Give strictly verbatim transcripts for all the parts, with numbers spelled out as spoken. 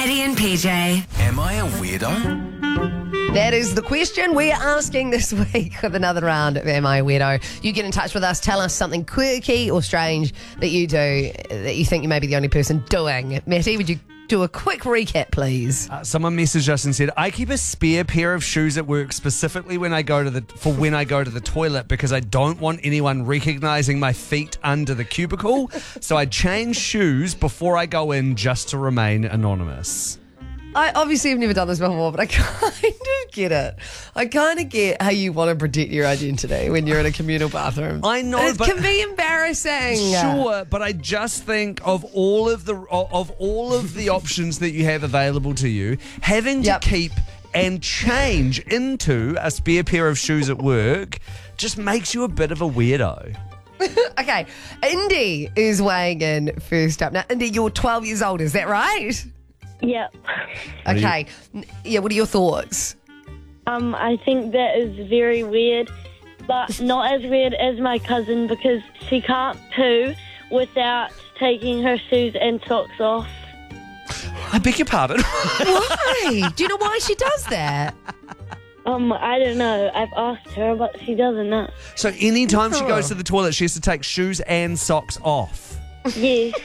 Maddie and P J. Am I a weirdo? That is the question we're asking this week with another round of Am I a Weirdo? You get in touch with us, tell us something quirky or strange that you do that you think you may be the only person doing. Matty, would you do a quick recap, please? Uh, someone messaged us and said, I keep a spare pair of shoes at work specifically when I go to the for when I go to the toilet because I don't want anyone recognizing my feet under the cubicle. So I change shoes before I go in just to remain anonymous. I obviously have never done this before, but I kind of get it. I kind of get how you want to protect your identity when you're in a communal bathroom. I know, It but can be embarrassing. Sure, but I just think of all of the of all of the options that you have available to you, having to Yep. keep and change into a spare pair of shoes at work just makes you a bit of a weirdo. Okay, Indy is weighing in first up. Now, Indy, you're twelve years old, is that right? Yep. What do you- Okay. N- Yeah, what are your thoughts? Um, I think that is very weird, but not as weird as my cousin because she can't poo without taking her shoes and socks off. I beg your pardon. Why? Do you know why she does that? Um, I don't know. I've asked her, but she doesn't know. So anytime she Oh. goes to the toilet, she has to take shoes and socks off. Yes.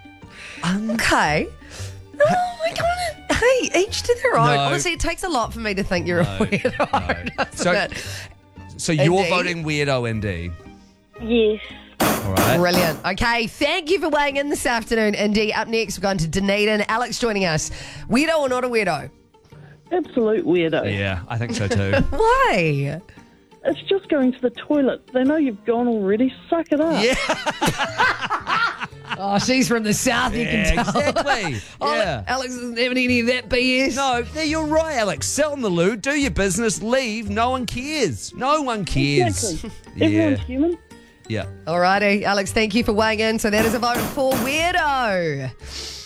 Okay. Oh, my God. Hey, each to their own. No. Honestly, it takes a lot for me to think you're No, a weirdo. doesn't So- it? So you're Indy? voting weirdo, Indy. Yes. All right. Brilliant. Okay, thank you for weighing in this afternoon, Indy. Up next, we're going to Dunedin. Alex joining us. Weirdo or not a weirdo? Absolute weirdo. Yeah, I think so too. Why? It's just going to the toilet. They know you've gone already. Suck it up. Yeah, Oh, she's from the south, you yeah, can tell. exactly. Oh, Yeah. Alex isn't having any of that B S. No, yeah, you're right, Alex. Sell in the loo, do your business, leave. No one cares. No one cares. Exactly. Yeah. Everyone's human. Yeah. Alrighty, Alex, thank you for weighing in. So that is a vote for weirdo.